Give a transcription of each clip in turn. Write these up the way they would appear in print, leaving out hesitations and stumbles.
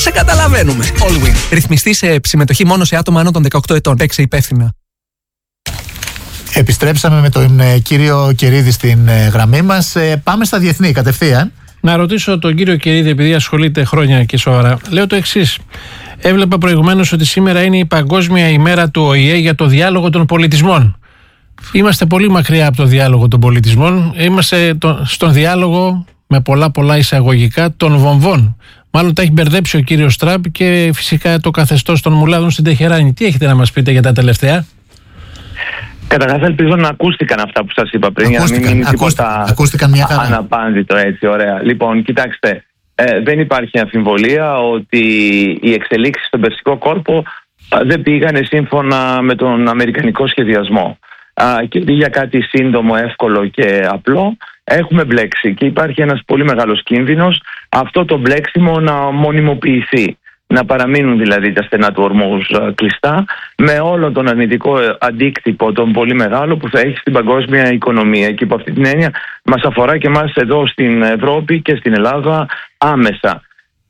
Σε καταλαβαίνουμε. Allwyn. Ρυθμιστή σε συμμετοχή μόνο σε άτομα άνω των 18 ετών. Παίξε υπεύθυνα. Επιστρέψαμε με τον κύριο Κερίδη στην γραμμή μας. Πάμε στα διεθνή κατευθείαν. Να ρωτήσω τον κύριο Κερίδη, επειδή ασχολείται χρόνια και σοβαρά. Λέω το εξής. Έβλεπα προηγουμένως ότι σήμερα είναι η Παγκόσμια ημέρα του ΟΗΕ για το διάλογο των πολιτισμών. Είμαστε πολύ μακριά από το διάλογο των πολιτισμών. Είμαστε στον διάλογο, με πολλά εισαγωγικά, των βομβών. Μάλλον τα έχει μπερδέψει ο κύριος Τραμπ και φυσικά το καθεστώς των μουλάδων στην Τεχεράνη. Τι έχετε να μας πείτε για τα τελευταία? Καταρχάς, ελπίζω να ακούστηκαν αυτά που σας είπα πριν, για να μην μείνει τίποτα αναπάντητο, έτσι, ωραία. Λοιπόν, κοιτάξτε, δεν υπάρχει αμφιβολία ότι οι εξελίξεις στον Περσικό κόλπο δεν πήγανε σύμφωνα με τον αμερικανικό σχεδιασμό. Και για κάτι σύντομο, εύκολο και απλό έχουμε μπλέξει και υπάρχει ένας πολύ μεγάλος κίνδυνος αυτό το μπλέξιμο να μονιμοποιηθεί. Να παραμείνουν δηλαδή τα στενά του ορμούς κλειστά, με όλο τον αρνητικό αντίκτυπο τον πολύ μεγάλο που θα έχει στην παγκόσμια οικονομία. Και από αυτή την έννοια μας αφορά και εμάς εδώ στην Ευρώπη και στην Ελλάδα άμεσα.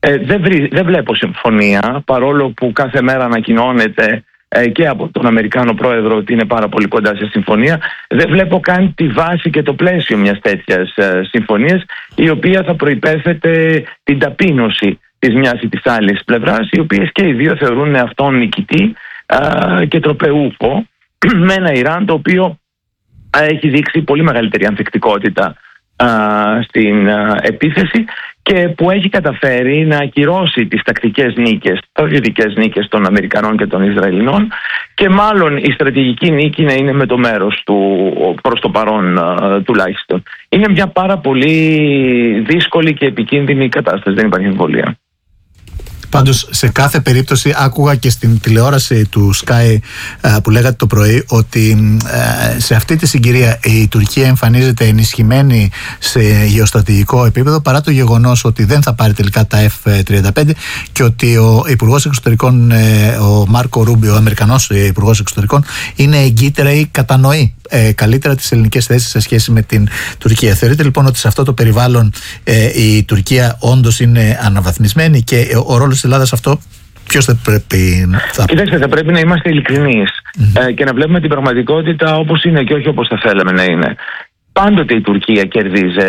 Δεν βλέπω συμφωνία, παρόλο που κάθε μέρα ανακοινώνεται και από τον Αμερικάνο πρόεδρο ότι είναι πάρα πολύ κοντά σε συμφωνία. Δεν βλέπω καν τη βάση και το πλαίσιο μιας τέτοιας συμφωνίας, η οποία θα προϋπέθεται την ταπείνωση της μιας ή της άλλης πλευράς, οι οποίες και οι δύο θεωρούν αυτόν νικητή και τροπεούχο, με ένα Ιράν το οποίο έχει δείξει πολύ μεγαλύτερη ανθεκτικότητα στην επίθεση και που έχει καταφέρει να ακυρώσει τις τακτικές νίκες, στρατιωτικές νίκες των Αμερικανών και των Ισραηλινών, και μάλλον η στρατηγική νίκη να είναι με το μέρος του, προς το παρόν τουλάχιστον. Είναι μια πάρα πολύ δύσκολη και επικίνδυνη κατάσταση, δεν υπάρχει εμβολία. Πάντως, σε κάθε περίπτωση, άκουγα και στην τηλεόραση του Sky που λέγατε το πρωί ότι σε αυτή τη συγκυρία η Τουρκία εμφανίζεται ενισχυμένη σε γεωστρατηγικό επίπεδο, παρά το γεγονός ότι δεν θα πάρει τελικά τα F-35 και ότι ο Υπουργός Εξωτερικών, ο Μάρκο Ρούμπιο, ο Αμερικανός Υπουργός Εξωτερικών, είναι εγκύτερα ή κατανοεί καλύτερα τις ελληνικές θέσεις σε σχέση με την Τουρκία. Θεωρείτε λοιπόν ότι σε αυτό το περιβάλλον η Τουρκία όντως είναι αναβαθμισμένη και ο ρόλος της Ελλάδας αυτό ποιος θα πρέπει να... Κοιτάξτε, θα πρέπει να είμαστε ειλικρινείς και να βλέπουμε την πραγματικότητα όπως είναι και όχι όπως θα θέλαμε να είναι. Πάντοτε η Τουρκία κερδίζει